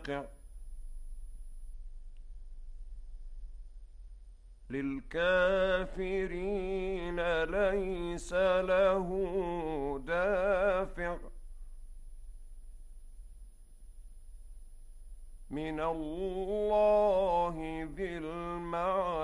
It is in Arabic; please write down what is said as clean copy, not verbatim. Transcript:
واقع للكافرين ليس له دافع من الله ذي المعارج